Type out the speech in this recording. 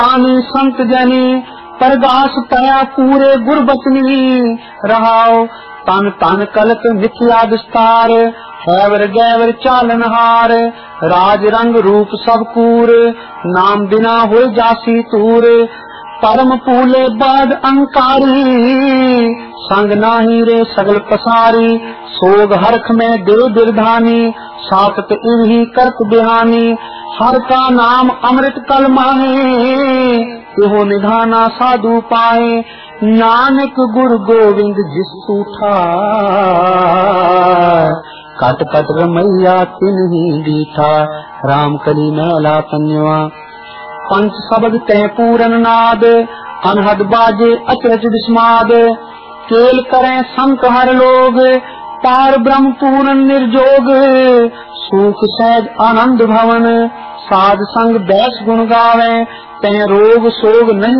आनी संत जनी परगास पया पूरे गुरबचनी रहाओ तन तन कलक मिथ्या विस्तार हैवर गैवर चालनहार राज रंग रूप सब कूर नाम बिना हो जासी तूर परम फूले बाद अंकारी संग नाही रे सगल पसारी सोग हरख में दे बिरधानी सातत इन्हीं करत बिहानी हर का नाम अमृत कल माहे एहो निधाना साधु पाए नानक गुरु गोविंद जिस उठा कट कट रमैया तिन्ही दीठा राम कली मैला तन्यवा पंच शब्द तय पूरन नाद अनहद बाजे अचरज विस्माद केल करें संत हर लोग पार ब्रह्म पूर्ण निर्जोग सुख सहज आनंद भवन साध संग बैस गुण गावे तय रोग सोग नहीं